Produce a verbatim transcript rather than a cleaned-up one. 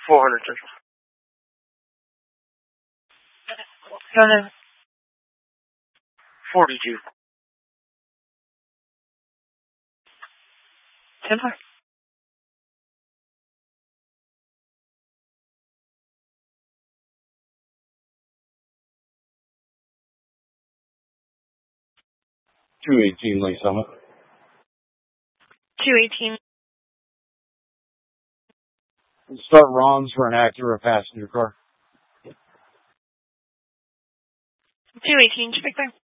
four hundred Central. Go ahead. forty-two. ten four. two eighteen Lake Summit. two eighteen. Start Ron's for an Acura passenger car. two eighteen, check there.